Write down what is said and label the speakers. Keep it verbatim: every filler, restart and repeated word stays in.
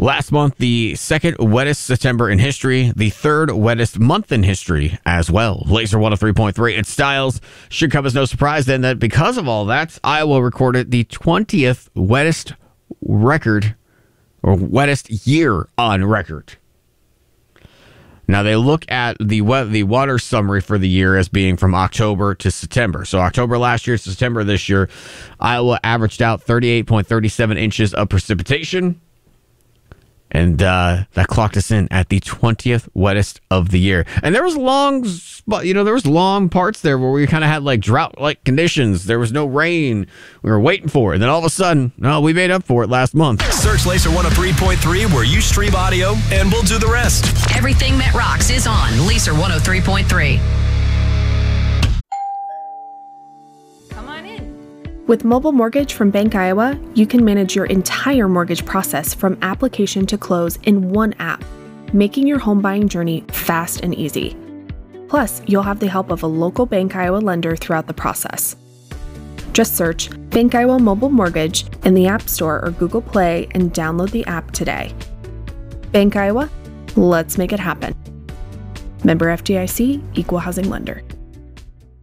Speaker 1: Last month, the second wettest September in history, the third wettest month in history as well. Laser one oh three point three. Its styles should come as no surprise then that because of all that, Iowa recorded the twentieth wettest record or wettest year on record. Now, they look at the the water summary for the year as being from October to September. So October last year to September this year, Iowa averaged out thirty-eight point three seven inches of precipitation. And uh, that clocked us in at the twentieth wettest of the year. And there was long, you know, there was long parts there where we kind of had like drought-like conditions. There was no rain. We were waiting for it. And then all of a sudden, no, we made up for it last month.
Speaker 2: Search Laser one oh three point three where you stream audio, and we'll do the rest.
Speaker 3: Everything Met Rocks is on Laser one oh three point three.
Speaker 4: With Mobile Mortgage from Bank Iowa, you can manage your entire mortgage process from application to close in one app, making your home buying journey fast and easy. Plus, you'll have the help of a local Bank Iowa lender throughout the process. Just search Bank Iowa Mobile Mortgage in the App Store or Google Play and download the app today. Bank Iowa, let's make it happen. Member F D I C, Equal Housing Lender.